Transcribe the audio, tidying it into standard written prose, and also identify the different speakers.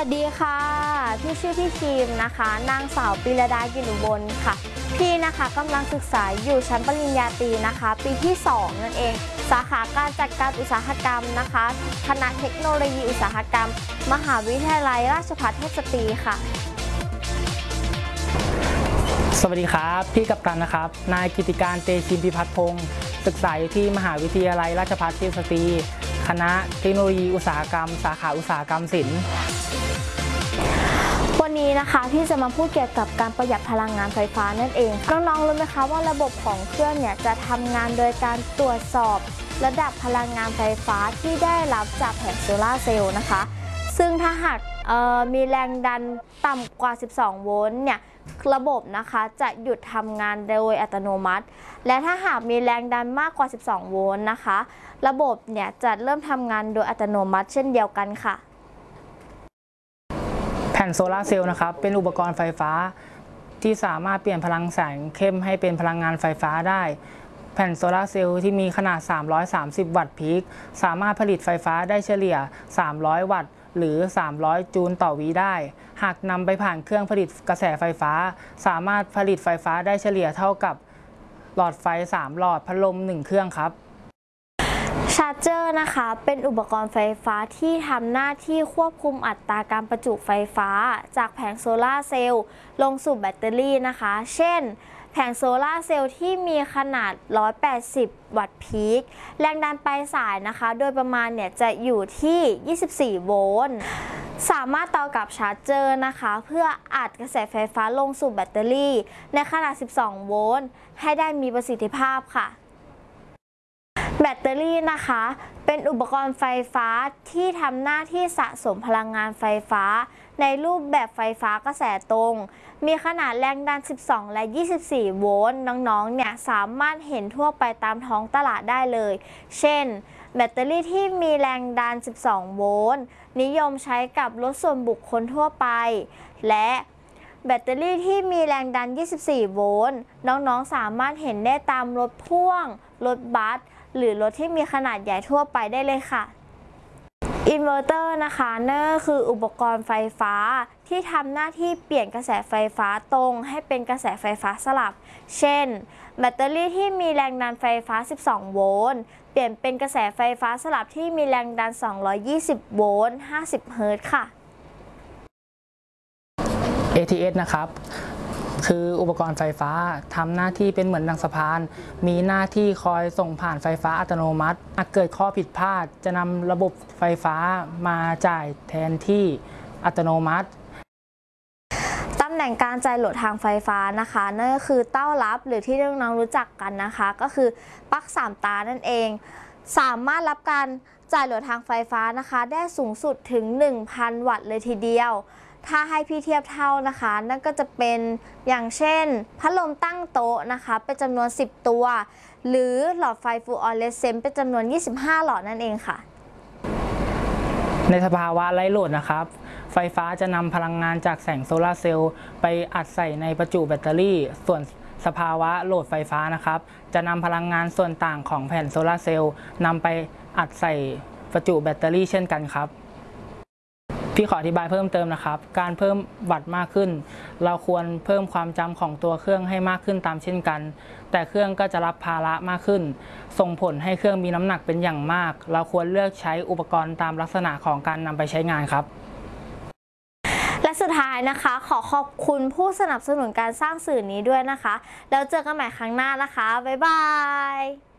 Speaker 1: วัสดีค่ะพี่ชื่อพี่ครีมนะคะนางสาวปิรดากินอุบลค่ะพี่นะคะกำลังศึกษาอยู่ชั้นปริญญาตรีนะคะปีที่2นั่นเองสาขาการจัดการอุตสาหกรรมนะคะคณะเทคโนโลยีอุตสาหกรรมมหาวิทยาลัยราชภัฏเทพสตรีค่ะ
Speaker 2: สวัสดีครับพี่กัปตันนะครับนายกิติการเตชินพิพัฒน์พงศ์ศึกษาอยู่ที่มหาวิทยาลัยราชภัฏเทพสตรีคณะเทคโนโลยีอุตสาหกรรมสาขาอุตสาหกรรมศิลป์
Speaker 1: วันนี้นะคะพี่จะมาพูดเกี่ยวกับการประหยัดพลังงานไฟฟ้านั่นเองน้องๆรู้ไหมคะว่าระบบของเครื่องเนี่ยจะทำงานโดยการตรวจสอบระดับพลังงานไฟฟ้าที่ได้รับจากแผงโซลาร์เซลล์นะคะซึ่งถ้าหากมีแรงดันต่ำกว่า12โวลต์เนี่ยระบบนะคะจะหยุดทำงานโดยอัตโนมัติและถ้าหากมีแรงดันมากกว่า12โวลต์นะคะระบบเนี่ยจะเริ่มทำงานโดยอัตโนมัติเช่นเดียวกันค่ะ
Speaker 2: แผ่นโซลาร์เซลล์นะครับเป็นอุปกรณ์ไฟฟ้าที่สามารถเปลี่ยนพลังแสงเข้มให้เป็นพลังงานไฟฟ้าได้แผ่นโซลาร์เซลล์ที่มีขนาด330วัตต์พีคสามารถผลิตไฟฟ้าได้เฉลี่ย300วัตต์หรือ300จูลต่อวิได้หากนำไปผ่านเครื่องผลิตกระแสไฟฟ้าสามารถผลิตไฟฟ้าได้เฉลี่ยเท่ากับหลอดไฟ3หลอดพัดลม1เครื่องครับ
Speaker 1: ชาร์จเจอร์นะคะเป็นอุปกรณ์ไฟฟ้าที่ทำหน้าที่ควบคุมอัตราการประจุไฟฟ้าจากแผงโซลาร์เซลล์ลงสู่แบตเตอรี่นะคะเช่นแผงโซลาร์เซลล์ที่มีขนาด180วัตต์พีคแรงดันปลายสายนะคะโดยประมาณเนี่ยจะอยู่ที่24โวลต์สามารถต่อกับชาร์จเจอร์นะคะเพื่ออัดกระแสไฟฟ้าลงสู่แบตเตอรี่ในขนาด12โวลต์ให้ได้มีประสิทธิภาพค่ะแบตเตอรี่นะคะเป็นอุปกรณ์ไฟฟ้าที่ทำหน้าที่สะสมพลังงานไฟฟ้าในรูปแบบไฟฟ้ากระแสตรงมีขนาดแรงดัน12และ24โวลต์น้องๆเนี่ยสามารถเห็นทั่วไปตามท้องตลาดได้เลยเช่นแบตเตอรี่ที่มีแรงดัน12โวลต์นิยมใช้กับรถส่วนบุคคลทั่วไปและแบตเตอรี่ที่มีแรงดัน24โวลต์น้องๆสามารถเห็นได้ตามรถพ่วงรถบัสหรือรถที่มีขนาดใหญ่ทั่วไปได้เลยค่ะอินเวอร์เตอร์นะคะนั่นคืออุปกรณ์ไฟฟ้าที่ทำหน้าที่เปลี่ยนกระแสไฟฟ้าตรงให้เป็นกระแสไฟฟ้าสลับเช่นแบตเตอรี่ที่มีแรงดันไฟฟ้า12โวลต์เปลี่ยนเป็นกระแสไฟฟ้าสลับที่มีแรงดัน220โวลต์50เฮิรตซ์ค่ะ
Speaker 2: ATS นะครับคืออุปกรณ์ไฟฟ้าทำหน้าที่เป็นเหมือนดังสะพานมีหน้าที่คอยส่งผ่านไฟฟ้าอัตโนมัติหากเกิดข้อผิดพลาดจะนำระบบไฟฟ้ามาจ่ายแทนที่อัตโนมัติ
Speaker 1: ตำแหน่งการจ่ายโหลดทางไฟฟ้านะคะนั่นก็คือเต้ารับหรือที่น้องๆรู้จักกันนะคะก็คือปลั๊ก3ตานั่นเองสามารถรับการจ่ายโหลดทางไฟฟ้านะคะได้สูงสุดถึง 1,000 วัตต์เลยทีเดียวถ้าให้พี่เทียบเท่านะคะนั่นก็จะเป็นอย่างเช่นพัดลมตั้งโต๊ะนะคะเป็นจำนวน10ตัวหรือหลอดไฟฟูออเรสเซนต์เป็นจำนวน25หลอดนั่นเองค่ะ
Speaker 2: ในสภาวะไร้โหลดนะครับไฟฟ้าจะนำพลังงานจากแสงโซลาร์เซลล์ไปอัดใส่ในประจุแบตเตอรี่ส่วนสภาวะโหลดไฟฟ้านะครับจะนำพลังงานส่วนต่างของแผ่นโซลาร์เซลล์นำไปอัดใส่ประจุแบตเตอรี่เช่นกันครับพี่ขออธิบายเพิ่มเติมนะครับการเพิ่มวัตต์มากขึ้นเราควรเพิ่มความจำของตัวเครื่องให้มากขึ้นตามเช่นกันแต่เครื่องก็จะรับภาระมากขึ้นส่งผลให้เครื่องมีน้ำหนักเป็นอย่างมากเราควรเลือกใช้อุปกรณ์ตามลักษณะของการนำไปใช้งานครับ
Speaker 1: และสุดท้ายนะคะขอขอบคุณผู้สนับสนุนการสร้างสื่อนี้ด้วยนะคะแล้วเจอกันใหม่ครั้งหน้านะคะบ๊ายบาย